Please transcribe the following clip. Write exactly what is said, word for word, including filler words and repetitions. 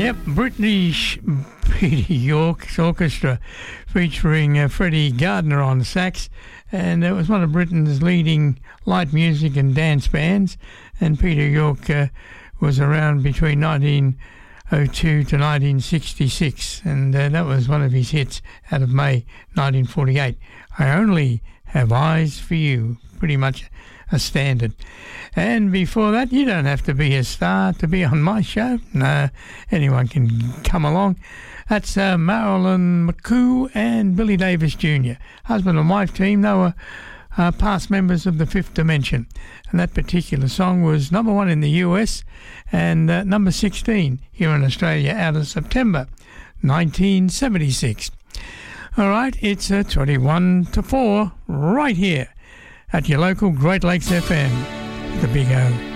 Yep, British Peter York's orchestra featuring uh, Freddie Gardner on sax, and it was one of Britain's leading light music and dance bands, and Peter York uh, was around between nineteen oh two to nineteen sixty-six, and uh, that was one of his hits out of May nineteen forty-eight. I Only Have Eyes for You, pretty much a standard. And before that, you don't have to be a star to be on my show. No, anyone can come along. That's uh, Marilyn McCoo and Billy Davis Junior Husband and wife team. They were uh, past members of the Fifth Dimension. And that particular song was number one in the U S and uh, number sixteen here in Australia out of September nineteen seventy-six. All right, it's uh, twenty-one to four right here at your local Great Lakes F M, the Big O.